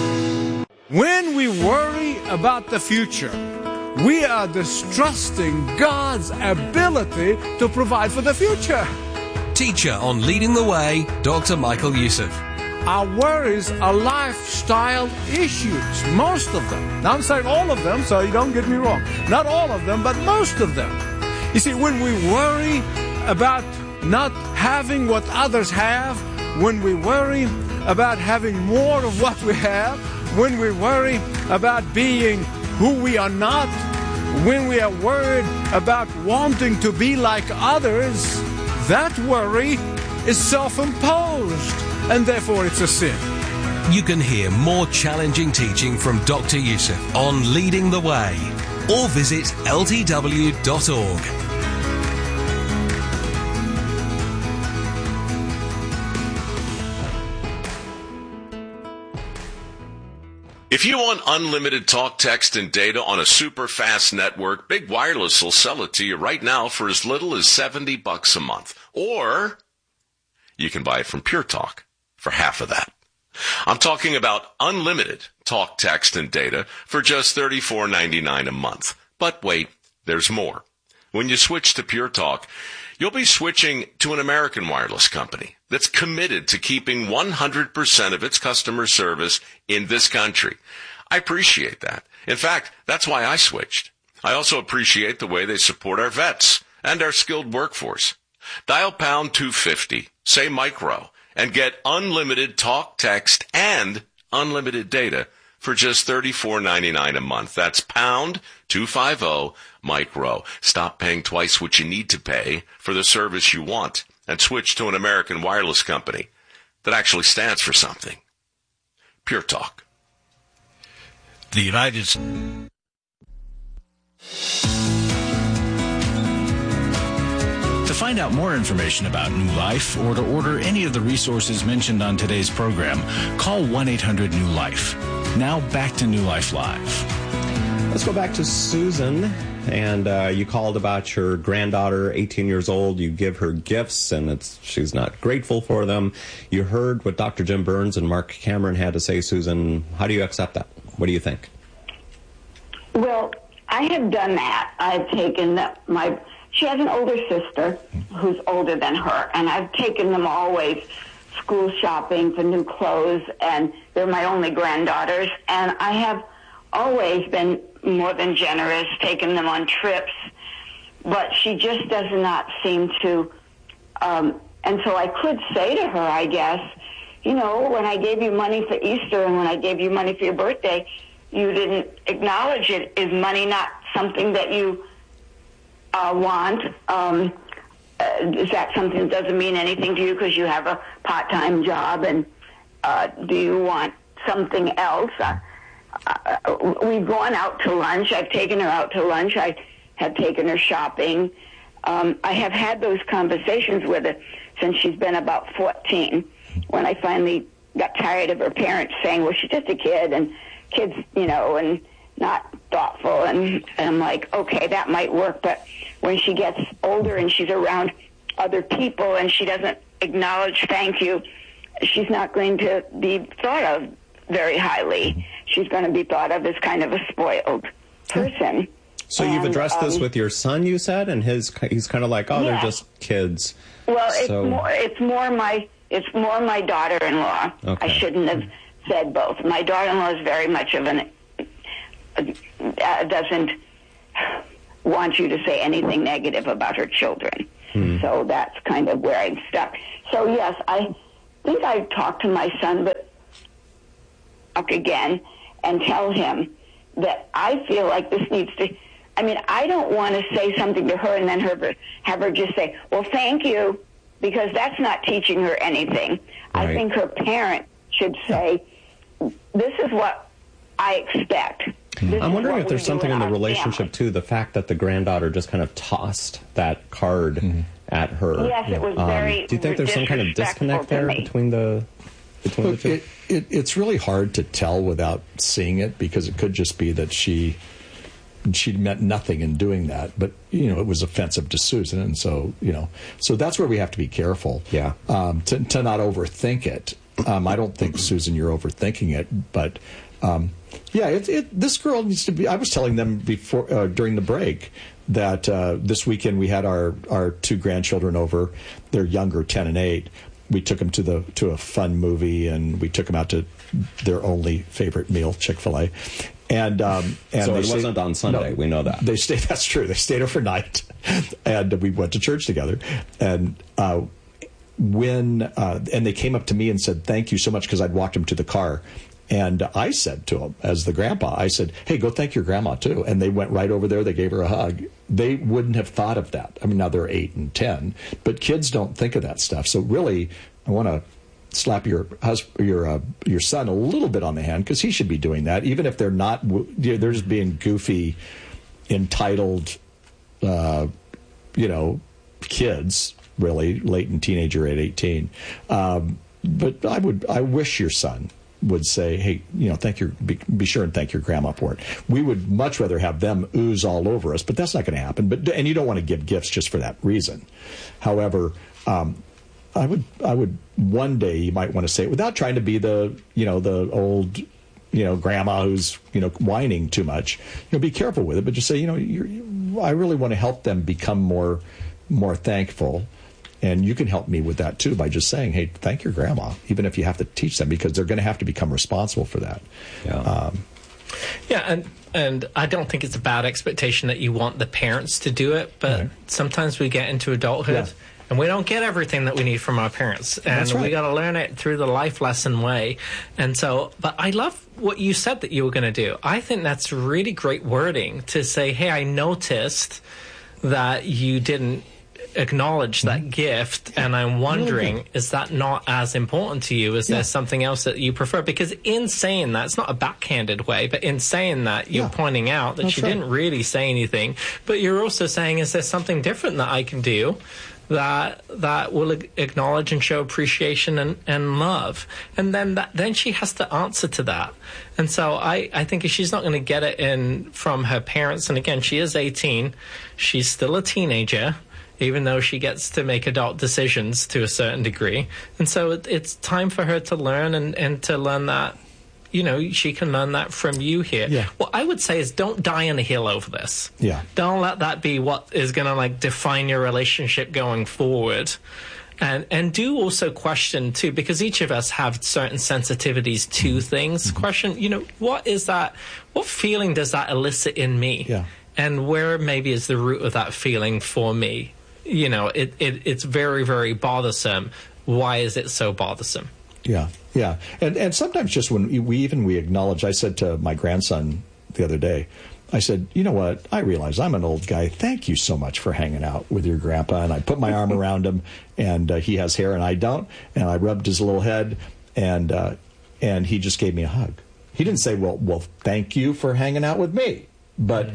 When we worry about the future, we are distrusting God's ability to provide for the future. Teacher on Leading the Way, Doctor Michael Youssef. Our worries are lifestyle issues, most of them. Now, I'm saying all of them, so you don't get me wrong. Not all of them, but most of them. You see, when we worry about not having what others have, when we worry about having more of what we have, when we worry about being who we are not, when we are worried about wanting to be like others, that worry is self-imposed, and therefore it's a sin. You can hear more challenging teaching from Doctor Youssef on Leading the Way, or visit L T W dot org. If you want unlimited talk, text, and data on a super fast network, Big Wireless will sell it to you right now for as little as seventy bucks a month. Or you can buy it from Pure Talk for half of that. I'm talking about unlimited talk, text, and data for just thirty-four ninety-nine a month. But wait, there's more. When you switch to Pure Talk, you'll be switching to an American wireless company that's committed to keeping one hundred percent of its customer service in this country. I appreciate that. In fact, that's why I switched. I also appreciate the way they support our vets and our skilled workforce. Dial pound two fifty, say micro, and get unlimited talk, text, and unlimited data for just thirty-four ninety-nine a month. That's pound two fifty micro. Stop paying twice what you need to pay for the service you want and switch to an American wireless company that actually stands for something. Pure Talk. The United States. To find out more information about New Life or to order any of the resources mentioned on today's program, call one eight hundred new life. Now back to New Life Live. Let's go back to Susan. And uh, you called about your granddaughter, eighteen years old. You give her gifts, and it's she's not grateful for them. You heard what Doctor Jim Burns and Mark Cameron had to say, Susan. How do you accept that? What do you think? Well, I have done that. I've taken the, my... She has an older sister who's older than her, and I've taken them always school shopping for new clothes, and they're my only granddaughters, and I have always been more than generous, taking them on trips, but she just does not seem to, um, and so I could say to her, I guess, you know, when I gave you money for Easter and when I gave you money for your birthday, you didn't acknowledge it. Is money not something that you uh, want? Um, uh, is that something that doesn't mean anything to you because you have a part-time job, and uh, do you want something else? Uh, Uh, we've gone out to lunch. I've taken her out to lunch. I have taken her shopping. Um, I have had those conversations with her since she's been about fourteen, when I finally got tired of her parents saying, well, she's just a kid, and kids, you know, and not thoughtful. And, and I'm like, okay, that might work. But when she gets older and she's around other people and she doesn't acknowledge thank you, she's not going to be thought of very highly. She's going to be thought of as kind of a spoiled person. So and, you've addressed um, this with your son, you said, and his he's kind of like, oh, yeah. they're just kids. Well, it's so, more it's more my it's more my daughter-in-law. Okay. I shouldn't have said both. My daughter-in-law is very much of an uh, doesn't want you to say anything negative about her children. Hmm. So that's kind of where I'm stuck. So yes, I think I've talked to my son, but talk again and tell him that I feel like this needs to. I mean, I don't want to say something to her and then her have her just say, well, thank you, because that's not teaching her anything. Right. I think her parent should say, this is what I expect. This I'm wondering if there's something in the family. relationship, too, the fact that the granddaughter just kind of tossed that card mm-hmm. at her. Yes, it was um, very Do you think there's some kind of disconnect there me. between the between Look, the two? It, it, it's really hard to tell without seeing it, because it could just be that she... she meant nothing in doing that, but, you know, it was offensive to Susan. And so, you know, so that's where we have to be careful. Yeah. Um, to, to not overthink it. Um, I don't think, Susan, you're overthinking it, but, um, yeah, it, it, this girl needs to be, I was telling them before, uh, during the break that, uh, this weekend we had our, our two grandchildren over. They're younger, ten and eight. We took them to the, to a fun movie, and we took them out to their only favorite meal, Chick-fil-A. And um, and so they it stayed, wasn't on Sunday. No, we know that they stayed. That's true. They stayed overnight, and we went to church together. And uh, when uh, and they came up to me and said, "Thank you so much," because I'd walked them to the car. And I said to them, as the grandpa, I said, "Hey, go thank your grandma too." And they went right over there. They gave her a hug. They wouldn't have thought of that. I mean, now they're eight and ten, but kids don't think of that stuff. So really, I want to slap your husband, your uh, your son a little bit on the hand, because he should be doing that, even if they're not. They're just being goofy, entitled, uh, you know, kids. Really, latent teenager at eighteen. Um, but I would, I wish your son would say, "Hey, you know, thank your, be, be sure and thank your grandma for it." We would much rather have them ooze all over us, but that's not going to happen. But and you don't want to give gifts just for that reason. However, um, I would, I would one day you might want to say it without trying to be the, you know, the old, you know, grandma who's, you know, whining too much. You know, be careful with it, but just say, you know, you're, you, I really want to help them become more, more thankful. And you can help me with that too by just saying, hey, thank your grandma, even if you have to teach them, because they're going to have to become responsible for that. Yeah. Um, yeah, and and I don't think it's a bad expectation that you want the parents to do it, but right. sometimes we get into adulthood. Yeah. And we don't get everything that we need from our parents. And right. we got to learn it through the life lesson way. And so, but I love what you said that you were going to do. I think that's really great wording to say, hey, I noticed that you didn't acknowledge that mm-hmm. gift, and I'm wondering, really is that not as important to you? Is yeah. there something else that you prefer? Because in saying that, it's not a backhanded way, but in saying that, you're yeah. pointing out that that's you right. didn't really say anything, but you're also saying, is there something different that I can do that that will acknowledge and show appreciation and, and love? And then that, then she has to answer to that. And so I, I think if she's not going to get it in from her parents, and again, she is eighteen, she's still a teenager, even though she gets to make adult decisions to a certain degree. And so it, it's time for her to learn and, and to learn that, you know, she can learn that from you here. Yeah. What I would say is don't die on a hill over this. Yeah. Don't let that be what is going to, like, define your relationship going forward. And and do also question, too, because each of us have certain sensitivities to things. Mm-hmm. Question, you know, what is that, what feeling does that elicit in me? Yeah. And where maybe is the root of that feeling for me? You know, it, it it's very, very bothersome. Why is it so bothersome? Yeah, yeah. And and sometimes just when we even we acknowledge, I said to my grandson the other day, I said, you know what, I realize I'm an old guy. Thank you so much for hanging out with your grandpa. And I put my arm around him, and uh, he has hair and I don't. And I rubbed his little head, and uh, and he just gave me a hug. He didn't say, well, well, thank you for hanging out with me. But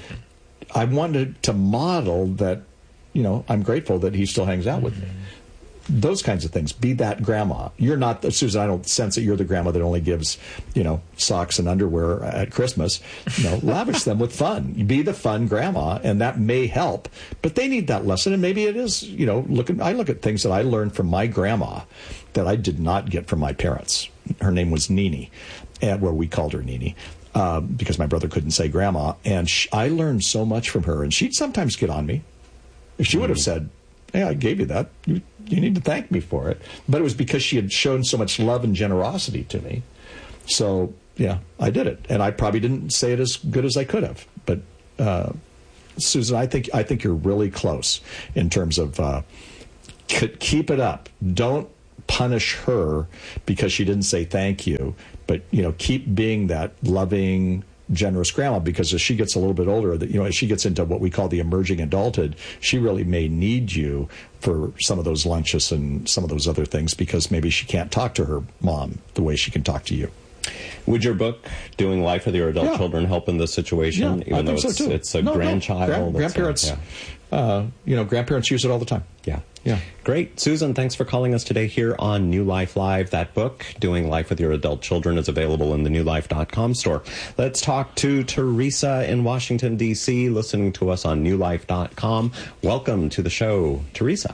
I wanted to model that, you know, I'm grateful that he still hangs out with me. Those kinds of things. Be that grandma. You're not, Susan, I don't sense that you're the grandma that only gives, you know, socks and underwear at Christmas. You know, lavish them with fun. Be the fun grandma, and that may help. But they need that lesson, and maybe it is, you know, look at, I look at things that I learned from my grandma that I did not get from my parents. Her name was Nini. and where we called her Nini. Um, because my brother couldn't say grandma. And she, I learned so much from her. And she'd sometimes get on me. If she would have said, hey, I gave you that. You, you need to thank me for it. But it was because she had shown so much love and generosity to me. So, yeah, I did it. And I probably didn't say it as good as I could have. But, uh, Susan, I think I think you're really close in terms of uh, keep it up. Don't punish her because she didn't say thank you. But, you know, keep being that loving, generous grandma, because as she gets a little bit older, that, you know, as she gets into what we call the emerging adulthood, she really may need you for some of those lunches and some of those other things, because maybe she can't talk to her mom the way she can talk to you. Would your book, Doing Life with Your Adult Yeah. Children, help in this situation, Yeah, even though so it's, too. it's a no, grandchild? No. Grand, grandparents, a, yeah. uh, you know, grandparents use it all the time. Yeah. Yeah. Great. Susan, thanks for calling us today here on New Life Live. That book, Doing Life with Your Adult Children, is available in the new life dot com store. Let's talk to Teresa in Washington, D C, listening to us on new life dot com. Welcome to the show, Teresa.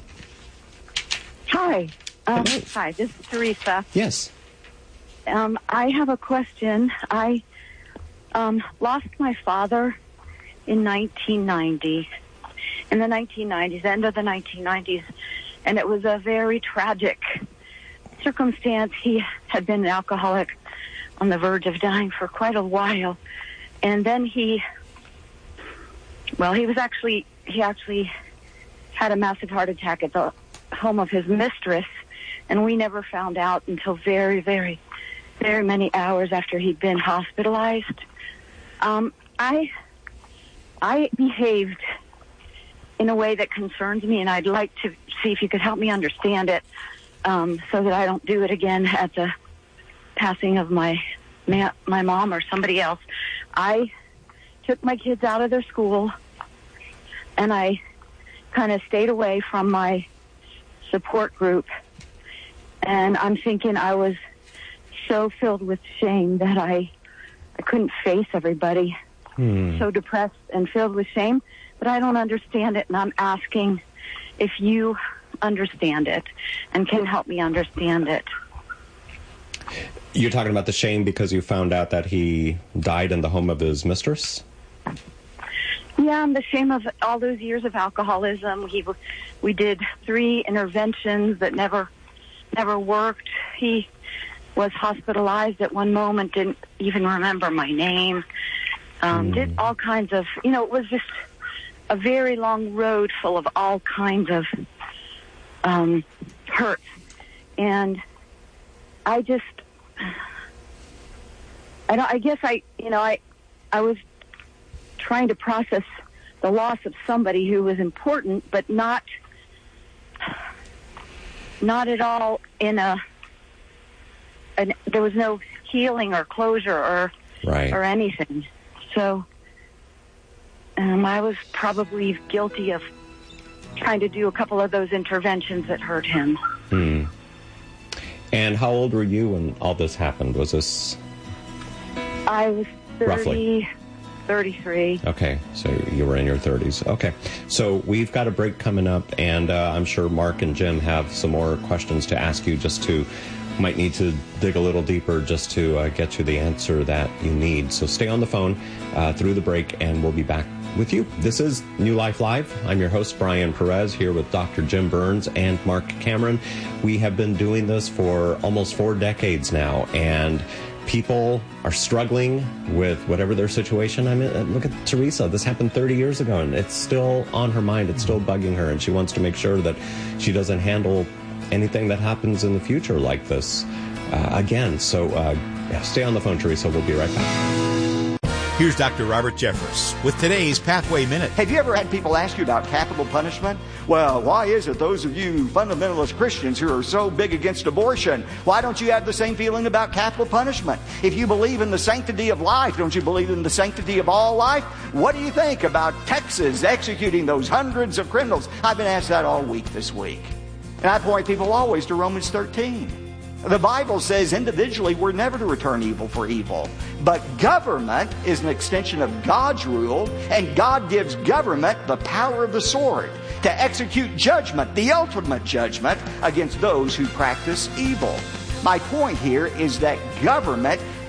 Hi. Um, hi, this is Teresa. Yes. Um, I have a question. I um, lost my father in nineteen ninety, in the nineteen nineties, end of the nineteen nineties, and it was a very tragic circumstance. He had been an alcoholic on the verge of dying for quite a while, and then he, well, he was actually, he actually had a massive heart attack at the home of his mistress, and we never found out until very, very, very many hours after he'd been hospitalized. Um, I, I behaved in a way that concerns me, and I'd like to see if you could help me understand it, um, so that I don't do it again at the passing of my ma- my mom or somebody else. I took my kids out of their school, and I kind of stayed away from my support group, and I'm thinking I was so filled with shame that I I couldn't face everybody. Hmm. So depressed and filled with shame, but I don't understand it, and I'm asking if you understand it and can help me understand it. You're talking about the shame because you found out that he died in the home of his mistress? Yeah, and the shame of all those years of alcoholism. He, we did three interventions that never, never worked. He was hospitalized at one moment, didn't even remember my name. Um, mm. Did all kinds of, you know, it was just a very long road full of all kinds of um, hurts. And I just, I don't, I guess I, you know, I, I was trying to process the loss of somebody who was important, but not, not at all in a, an, there was no healing or closure or, right. or anything. So, um, I was probably guilty of trying to do a couple of those interventions that hurt him. Hmm. And how old were you when all this happened? Was this? I was thirty, roughly thirty-three. Okay, so you were in your thirties. Okay, so we've got a break coming up, and uh, I'm sure Mark and Jim have some more questions to ask you, just to, might need to dig a little deeper just to uh, get you the answer that you need. So stay on the phone uh, through the break, and we'll be back with you. This is New Life Live. I'm your host, Brian Perez, here with Doctor Jim Burns and Mark Cameron. We have been doing this for almost four decades now, and people are struggling with whatever their situation. I mean, look at Teresa. This happened thirty years ago, and it's still on her mind. It's still bugging her, and she wants to make sure that she doesn't handle anything that happens in the future like this uh, again. So uh, yeah, stay on the phone, Teresa. We'll be right back. Here's Doctor Robert Jeffress with today's Pathway Minute. Have you ever had people ask you about capital punishment? Well, why is it those of you fundamentalist Christians who are so big against abortion, why don't you have the same feeling about capital punishment? If you believe in the sanctity of life, don't you believe in the sanctity of all life? What do you think about Texas executing those hundreds of criminals? I've been asked that all week this week. And I point people always to Romans thirteen. The Bible says individually we're never to return evil for evil. But government is an extension of God's rule, and God gives government the power of the sword to execute judgment, the ultimate judgment, against those who practice evil. My point here is that government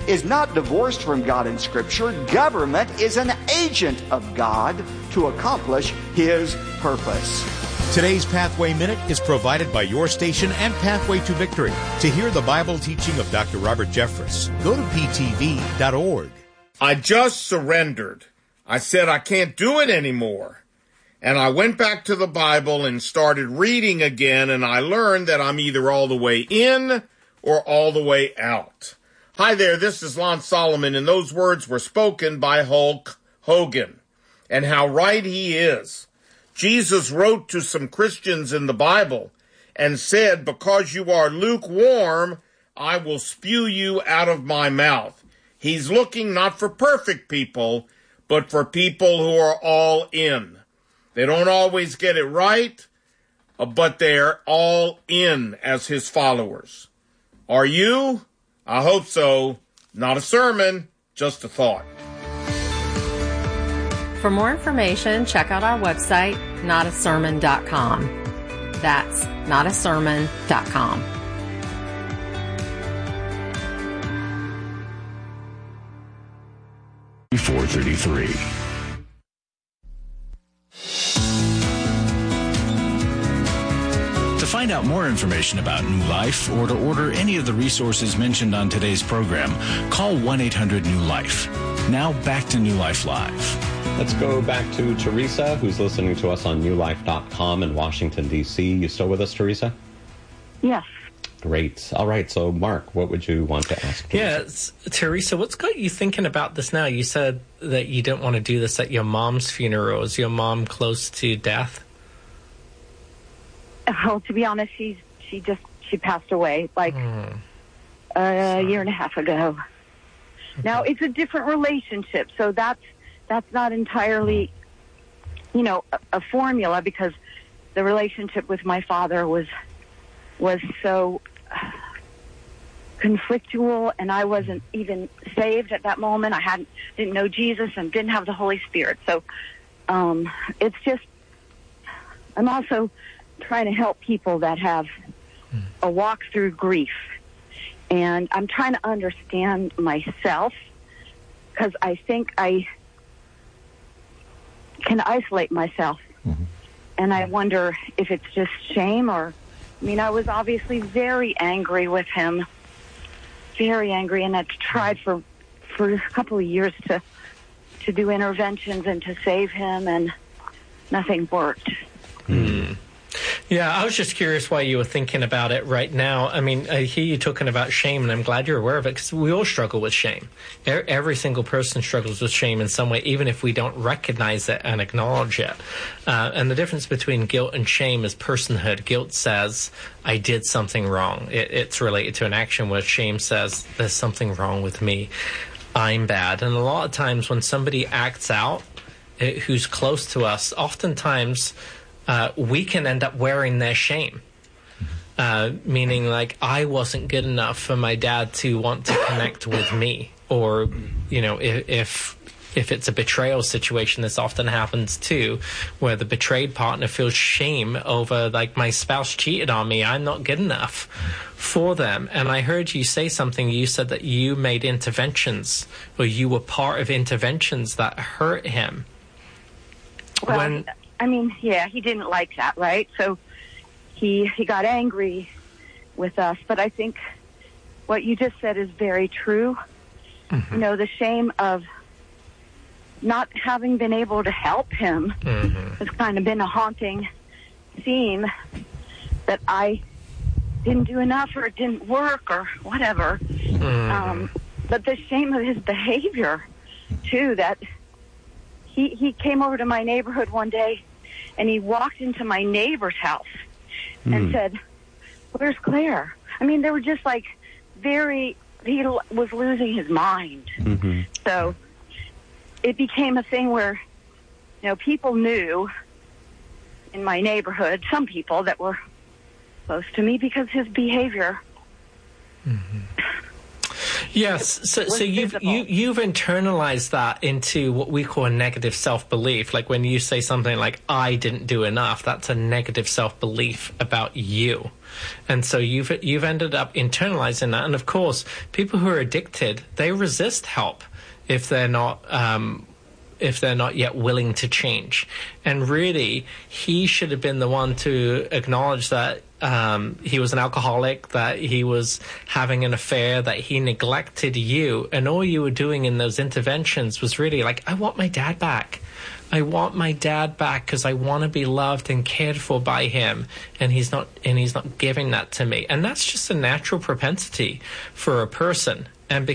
is not divorced from God in Scripture. Government is an agent of God to accomplish His purpose. Today's Pathway Minute is provided by your station and Pathway to Victory. To hear the Bible teaching of Doctor Robert Jeffress, go to P T V dot org. I just surrendered. I said I can't do it anymore. And I went back to the Bible and started reading again, and I learned that I'm either all the way in or all the way out. Hi there, this is Lon Solomon, and those words were spoken by Hulk Hogan. And how right he is. Jesus wrote to some Christians in the Bible and said, because you are lukewarm, I will spew you out of my mouth. He's looking not for perfect people, but for people who are all in. They don't always get it right, but they're all in as his followers. Are you? I hope so. Not a sermon, just a thought. For more information, check out our website, not a sermon dot com. That's not a sermon dot com. four thirty-three. To find out more information about New Life or to order any of the resources mentioned on today's program, call one eight hundred new life. Now back to New Life Live. Let's go back to Teresa, who's listening to us on new life dot com in Washington, D C. You still with us, Teresa? Yes. Great. All right. So, Mark, what would you want to ask Teresa? Yes, Teresa, what's got you thinking about this now? You said that you didn't want to do this at your mom's funeral. Is your mom close to death? Well, to be honest, she's she just she passed away like mm. a year and a half ago. Okay. Now it's a different relationship, so that's that's not entirely, you know, a, a formula, because the relationship with my father was was so conflictual, and I wasn't even saved at that moment. I hadn't didn't know Jesus and didn't have the Holy Spirit, so um, it's just I'm also trying to help people that have a walk through grief. And I'm trying to understand myself, because I think I can isolate myself. Mm-hmm. And I wonder if it's just shame or, I mean, I was obviously very angry with him, very angry, and I tried for, for a couple of years to, to do interventions and to save him, and nothing worked. Mm. Yeah, I was just curious why you were thinking about it right now. I mean, I hear you talking about shame, and I'm glad you're aware of it, because we all struggle with shame. Every single person struggles with shame in some way, even if we don't recognize it and acknowledge it. Uh, and the difference between guilt and shame is personhood. Guilt says, I did something wrong. It, it's related to an action, where shame says, there's something wrong with me. I'm bad. And a lot of times when somebody acts out, it, who's close to us, oftentimes Uh, we can end up wearing their shame, uh, meaning like I wasn't good enough for my dad to want to connect with me. Or, you know, if, if if it's a betrayal situation, this often happens too, where the betrayed partner feels shame over, like, my spouse cheated on me, I'm not good enough for them. And I heard you say something. You said that you made interventions, or you were part of interventions that hurt him. Well, when I mean, yeah, he didn't like that, right? So he he got angry with us. But I think what you just said is very true. Mm-hmm. You know, the shame of not having been able to help him mm-hmm. has kind of been a haunting theme, that I didn't do enough, or it didn't work, or whatever. Mm-hmm. Um, but the shame of his behavior, too, that He he came over to my neighborhood one day, and he walked into my neighbor's house mm. and said, "Where's Claire?" I mean, they were just like very, he l- was losing his mind. Mm-hmm. So it became a thing where, you know, people knew in my neighborhood, some people that were close to me, because his behavior. Mm-hmm. Yes, so so you've you, you've internalized that into what we call a negative self-belief. Like when you say something like, I didn't do enough, that's a negative self-belief about you. And so you've you've ended up internalizing that. And of course, people who are addicted, they resist help if they're not um, if they're not yet willing to change. And really, he should have been the one to acknowledge that um, he was an alcoholic, that he was having an affair, that he neglected you. And all you were doing in those interventions was really like, I want my dad back. I want my dad back because I want to be loved and cared for by him, and he's not and he's not giving that to me. And that's just a natural propensity for a person. And